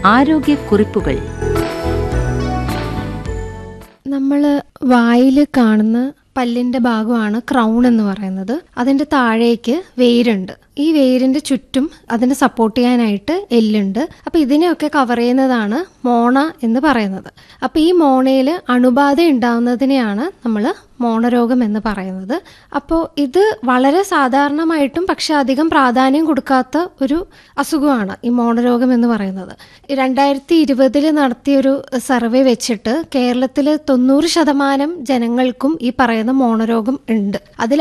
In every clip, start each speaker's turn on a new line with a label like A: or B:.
A: ആരോഗ്യക്കുറിപ്പുകൾ.
B: നമ്മൾ വായിൽ കാണുന്ന പല്ലിന്റെ ഭാഗമാണ് ക്രൗൺ എന്ന് പറയുന്നത്. അതിന്റെ താഴേക്ക് വേരുണ്ട്. ഈ വേരിന്റെ ചുറ്റും അതിനെ സപ്പോർട്ട് ചെയ്യാനായിട്ട് എല്ലുണ്ട്. അപ്പൊ ഇതിനെയൊക്കെ കവർ ചെയ്യുന്നതാണ് മോണ എന്ന് പറയുന്നത്. അപ്പൊ ഈ മോണയിൽ അണുബാധ ഉണ്ടാവുന്നതിനെയാണ് നമ്മൾ മോണരോഗം എന്ന് പറയുന്നത്. അപ്പോൾ ഇത് വളരെ സാധാരണമായിട്ടും പക്ഷെ അധികം പ്രാധാന്യം കൊടുക്കാത്ത ഒരു അസുഖമാണ് ഈ മോണരോഗം എന്ന് പറയുന്നത്. 2020 നടത്തിയൊരു സർവേ വെച്ചിട്ട് കേരളത്തിൽ 90% ജനങ്ങൾക്കും ഈ പറയുന്ന മോണരോഗം ഉണ്ട്. അതിൽ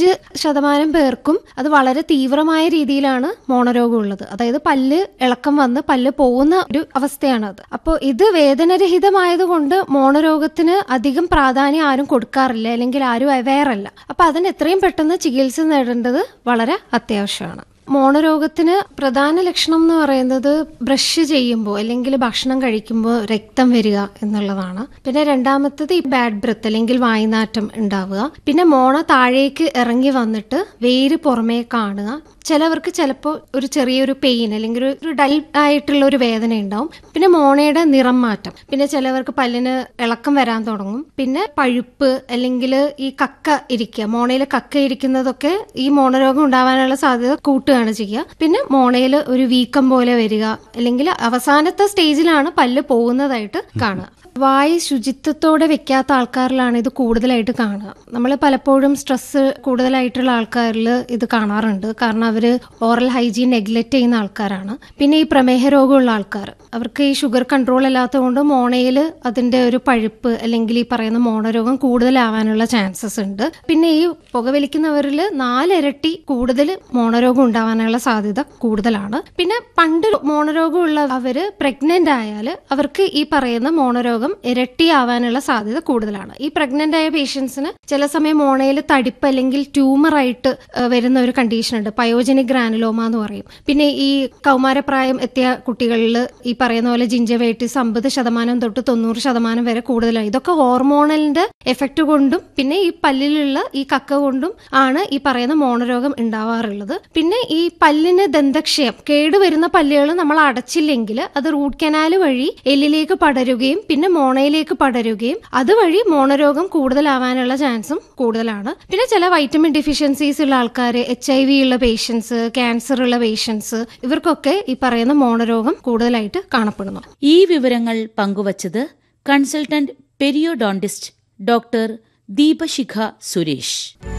B: 55% പേർക്കും അത് വളരെ തീവ്രമായ രീതിയിലാണ് മോണരോഗം ഉള്ളത്. അതായത് പല്ല് ഇളക്കം വന്ന് പല്ല് പോകുന്ന ഒരു അവസ്ഥയാണത്. അപ്പോൾ ഇത് വേദനരഹിതമായതുകൊണ്ട് മോണരോഗത്തിന് അധികം പ്രാധാന്യം ആരും കൊടുക്കാറില്ല, അല്ലെങ്കിൽ ആരും അവെയർ അല്ല. അപ്പൊ അതിന് എത്രയും പെട്ടെന്ന് ചികിത്സ നേടേണ്ടത് വളരെ അത്യാവശ്യമാണ്. മോണരോഗത്തിന് പ്രധാന ലക്ഷണം എന്ന് പറയുന്നത് ബ്രഷ് ചെയ്യുമ്പോൾ അല്ലെങ്കിൽ ഭക്ഷണം കഴിക്കുമ്പോൾ രക്തം വരിക എന്നുള്ളതാണ്. പിന്നെ രണ്ടാമത്തത് ഈ ബാഡ് ബ്രത്ത് അല്ലെങ്കിൽ വായ്നാറ്റം ഉണ്ടാവുക. പിന്നെ മോണ താഴേക്ക് ഇറങ്ങി വന്നിട്ട് വേര് പുറമേ കാണുക. ചിലവർക്ക് ചിലപ്പോൾ ഒരു ചെറിയൊരു പെയിൻ അല്ലെങ്കിൽ ഒരു ഡൽ ആയിട്ടുള്ള ഒരു വേദന ഉണ്ടാവും. പിന്നെ മോണയുടെ നിറം മാറ്റം. പിന്നെ ചിലവർക്ക് പല്ലിന് ഇളക്കം വരാൻ തുടങ്ങും. പിന്നെ പഴുപ്പ് അല്ലെങ്കിൽ ഈ കക്ക ഇരിക്കുക, മോണയിൽ കക്ക ഇരിക്കുന്നതൊക്കെ ഈ മോണരോഗം ഉണ്ടാവാനുള്ള സാധ്യത കൂട്ടുകയാണ് ചെയ്യുക. പിന്നെ മോണയിൽ ഒരു വീക്കം പോലെ വരിക, അല്ലെങ്കിൽ അവസാനത്തെ സ്റ്റേജിലാണ് പല്ല് പോകുന്നതായിട്ട് കാണുക. വായ് ശുചിത്വത്തോടെ വെക്കാത്ത ആൾക്കാരിലാണ് ഇത് കൂടുതലായിട്ട് കാണുക. നമ്മൾ പലപ്പോഴും സ്ട്രെസ് കൂടുതലായിട്ടുള്ള ആൾക്കാരിൽ ഇത് കാണാറുണ്ട്. കാരണം അവര് ഓറൽ ഹൈജീൻ നെഗ്ലക്ട് ചെയ്യുന്ന ആൾക്കാരാണ്. പിന്നെ ഈ പ്രമേഹ രോഗമുള്ള ആൾക്കാർ, അവർക്ക് ഈ ഷുഗർ കൺട്രോൾ അല്ലാത്തതുകൊണ്ട് മോണയിൽ അതിന്റെ ഒരു പഴുപ്പ് അല്ലെങ്കിൽ ഈ പറയുന്ന മോണരോഗം കൂടുതലാവാനുള്ള ചാൻസസ് ഉണ്ട്. പിന്നെ ഈ പുകവലിക്കുന്നവരിൽ 4 ഇരട്ടി കൂടുതൽ മോണരോഗം ഉണ്ടാവാനുള്ള സാധ്യത കൂടുതലാണ്. പിന്നെ പണ്ട് മോണരോഗമുള്ള അവര് പ്രഗ്നന്റ് ആയാൽ അവർക്ക് ഈ പറയുന്ന മോണരോഗം ഇരട്ടിയാവാനുള്ള സാധ്യത കൂടുതലാണ്. ഈ പ്രഗ്നന്റ് ആയ പേഷ്യൻസിന് ചില സമയം മോണയിൽ തടിപ്പ് അല്ലെങ്കിൽ ട്യൂമർ ആയിട്ട് വരുന്ന ഒരു കണ്ടീഷൻ ഉണ്ട്, പയോജനിക് ഗ്രാനുലോമ എന്ന് പറയും. പിന്നെ ഈ കൗമാരപ്രായം എത്തിയ കുട്ടികളിൽ ഈ പറയുന്ന പോലെ ജിഞ്ചവൈറ്റിസ് 50% തൊട്ട് 90% വരെ കൂടുതലാണ്. ഇതൊക്കെ ഹോർമോണലിന്റെ എഫക്ട് കൊണ്ടും പിന്നെ ഈ പല്ലിലുള്ള ഈ കക്ക കൊണ്ടും ആണ് ഈ പറയുന്ന മോണരോഗം ഉണ്ടാവാറുള്ളത്. പിന്നെ ഈ പല്ലിന് ദന്തക്ഷയം കേടുവരുന്ന പല്ലുകൾ നമ്മൾ അടച്ചില്ലെങ്കിൽ അത് റൂട്ട് കനാൽ വഴി എല്ലിലേക്ക് പടരുകയും പിന്നെ മോണയിലേക്ക് പടരുകയും അതുവഴി മോണരോഗം കൂടുതലാവാനുള്ള ചാൻസും കൂടുതലാണ്. പിന്നെ ചില വൈറ്റമിൻ ഡെഫിഷ്യൻസീസ് ഉള്ള ആൾക്കാർ, HIV ഉള്ള പേഷ്യൻസ്, ക്യാൻസർ ഉള്ള പേഷ്യൻസ്, ഇവർക്കൊക്കെ ഈ പറയുന്ന മോണരോഗം കൂടുതലായിട്ട് കാണപ്പെടുന്നു.
A: ഈ വിവരങ്ങൾ പങ്കുവച്ചത് കൺസൾട്ടന്റ് പെരിയോഡോണ്ടിസ്റ്റ് ഡോക്ടർ ദീപശിഖ സുരേഷ്.